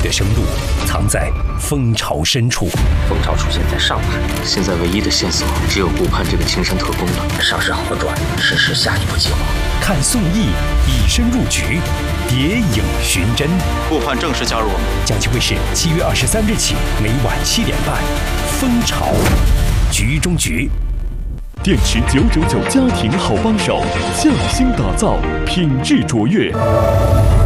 的生路藏在蜂巢深处。 蜂巢出现在上盘，现在唯一的线索只有顾盼这个青山特工了。上事好转，实施下一步计划。 看宋轶以身入局，谍影寻真。 顾盼正式加入我们。 江西卫视7月23日起，每晚7点半，蜂巢，局中局。 电池999家庭好帮手，匠心打造，品质卓越。